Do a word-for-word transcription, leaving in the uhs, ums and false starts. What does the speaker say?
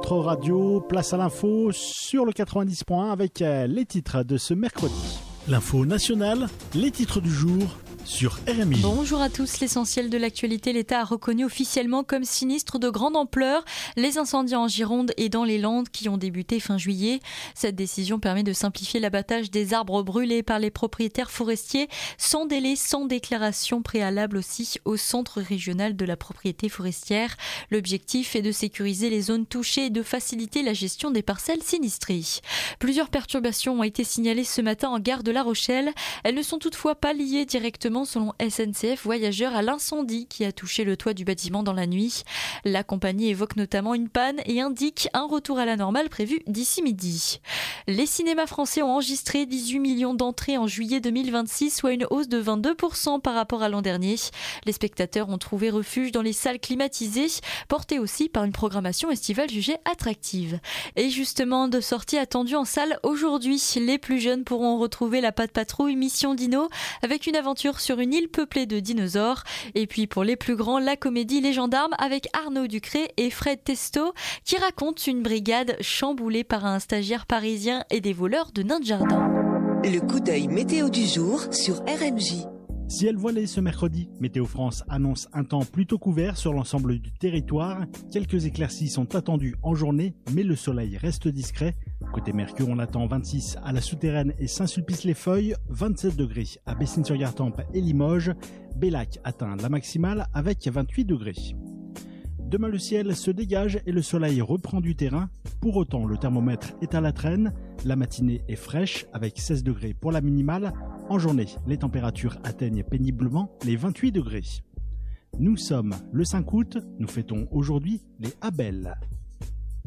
votre radio. Place à l'info sur le quatre-vingt-dix point un avec les titres de ce mercredi. L'info nationale, les titres du jour sur R M I. Bonjour à tous, l'essentiel de l'actualité. L'État a reconnu officiellement comme sinistre de grande ampleur les incendies en Gironde et dans les Landes qui ont débuté fin juillet. Cette décision permet de simplifier l'abattage des arbres brûlés par les propriétaires forestiers sans délai, sans déclaration préalable aussi au Centre régional de la propriété forestière. L'objectif est de sécuriser les zones touchées et de faciliter la gestion des parcelles sinistrées. Plusieurs perturbations ont été signalées ce matin en gare de La Rochelle. Elles ne sont toutefois pas liées directement selon S N C F Voyageurs à l'incendie qui a touché le toit du bâtiment dans la nuit. La compagnie évoque notamment une panne et indique un retour à la normale prévu d'ici midi. Les cinémas français ont enregistré dix-huit millions d'entrées en juillet deux mille vingt-six, soit une hausse de vingt-deux pour cent par rapport à l'an dernier. Les spectateurs ont trouvé refuge dans les salles climatisées, portées aussi par une programmation estivale jugée attractive. Et justement, de sorties attendues en salle aujourd'hui, les plus jeunes pourront retrouver la Patte Patrouille Mission Dino avec une aventure sur une île peuplée de dinosaures. Et puis pour les plus grands, la comédie Les Gendarmes avec Arnaud Ducré et Fred Testo qui racontent une brigade chamboulée par un stagiaire parisien et des voleurs de nains de jardin. Le coup d'œil météo du jour sur R M J. Ciel voilé ce mercredi, Météo France annonce un temps plutôt couvert sur l'ensemble du territoire. Quelques éclaircies sont attendues en journée, mais le soleil reste discret. Côté Mercure, on attend vingt-six à la Souterraine et Saint-Sulpice-les-Feuilles, vingt-sept degrés à Bessines-sur-Gartempe et Limoges. Bellac atteint la maximale avec vingt-huit degrés. Demain, le ciel se dégage et le soleil reprend du terrain. Pour autant, le thermomètre est à la traîne. La matinée est fraîche avec seize degrés pour la minimale. En journée, les températures atteignent péniblement les vingt-huit degrés. Nous sommes le cinq août, nous fêtons aujourd'hui les Abel.